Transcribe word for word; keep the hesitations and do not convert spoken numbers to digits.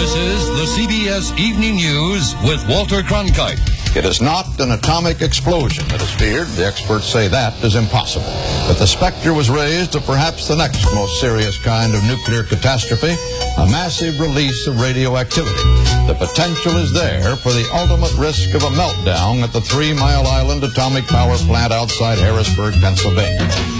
This is the C B S Evening News with Walter Cronkite. It is not an atomic explosion that is feared. The experts say that is impossible. But the specter was raised of perhaps the next most serious kind of nuclear catastrophe, a massive release of radioactivity. The potential is there for the ultimate risk of a meltdown at the Three Mile Island Atomic Power Plant outside Harrisburg, Pennsylvania.